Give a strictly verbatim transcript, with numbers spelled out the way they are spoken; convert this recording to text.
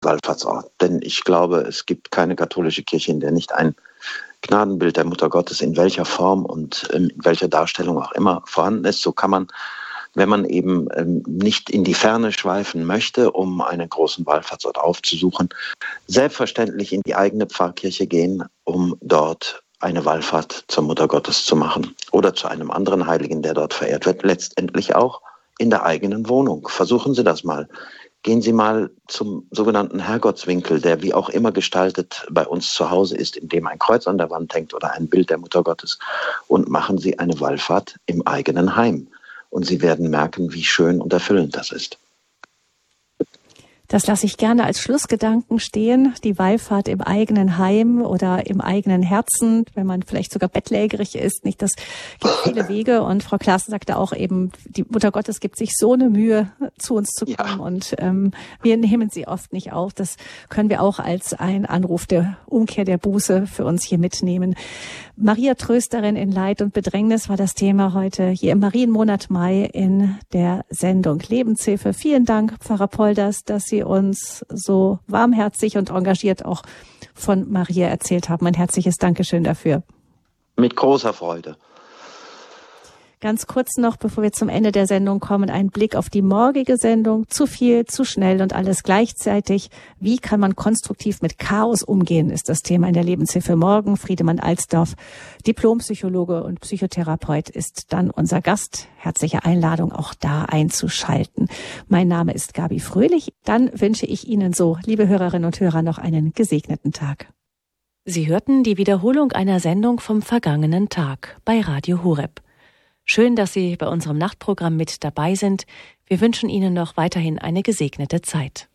Wallfahrtsort. Denn ich glaube, es gibt keine katholische Kirche, in der nicht ein Gnadenbild der Mutter Gottes in welcher Form und in welcher Darstellung auch immer vorhanden ist. So kann man, wenn man eben nicht in die Ferne schweifen möchte, um einen großen Wallfahrtsort aufzusuchen, selbstverständlich in die eigene Pfarrkirche gehen, um dort eine Wallfahrt zur Mutter Gottes zu machen oder zu einem anderen Heiligen, der dort verehrt wird, letztendlich auch in der eigenen Wohnung. Versuchen Sie das mal. Gehen Sie mal zum sogenannten Herrgottswinkel, der wie auch immer gestaltet bei uns zu Hause ist, indem ein Kreuz an der Wand hängt oder ein Bild der Mutter Gottes, und machen Sie eine Wallfahrt im eigenen Heim. Und Sie werden merken, wie schön und erfüllend das ist. Das lasse ich gerne als Schlussgedanken stehen. Die Wallfahrt im eigenen Heim oder im eigenen Herzen, wenn man vielleicht sogar bettlägerig ist. Nicht, das gibt viele Wege. Und Frau Klaassen sagte auch eben, die Mutter Gottes gibt sich so eine Mühe, zu uns zu kommen. Ja. Und ähm, wir nehmen sie oft nicht auf. Das können wir auch als ein Anruf der Umkehr der Buße für uns hier mitnehmen. Maria Trösterin in Leid und Bedrängnis war das Thema heute hier im Marienmonat Mai in der Sendung Lebenshilfe. Vielen Dank, Pfarrer Polders, dass Sie uns so warmherzig und engagiert auch von Maria erzählt haben. Ein herzliches Dankeschön dafür. Mit großer Freude. Ganz kurz noch, bevor wir zum Ende der Sendung kommen, ein Blick auf die morgige Sendung. Zu viel, zu schnell und alles gleichzeitig. Wie kann man konstruktiv mit Chaos umgehen, ist das Thema in der Lebenshilfe morgen. Friedemann Alsdorf, Diplompsychologe und Psychotherapeut, ist dann unser Gast. Herzliche Einladung, auch da einzuschalten. Mein Name ist Gabi Fröhlich. Dann wünsche ich Ihnen so, liebe Hörerinnen und Hörer, noch einen gesegneten Tag. Sie hörten die Wiederholung einer Sendung vom vergangenen Tag bei Radio Horeb. Schön, dass Sie bei unserem Nachtprogramm mit dabei sind. Wir wünschen Ihnen noch weiterhin eine gesegnete Zeit.